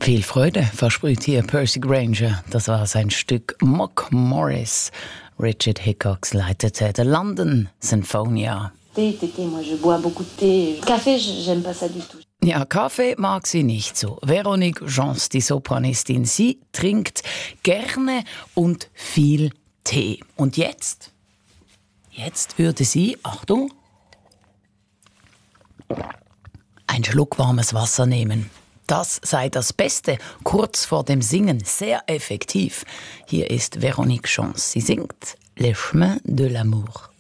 Viel Freude versprüht hier Percy Granger. Das war sein Stück Mock Morris. Richard Hickox leitete der London Sinfonia. Thé, moi je bois beaucoup de thé. Café, j'aime pas ça du tout. Ja, Kaffee mag sie nicht so. Véronique Gens, die Sopranistin, sie trinkt gerne und viel Tee. Und jetzt würde sie, Achtung, einen Schluck warmes Wasser nehmen. Das sei das Beste, kurz vor dem Singen, sehr effektiv. Hier ist Véronique Gens. Sie singt Les Chemins de l'amour.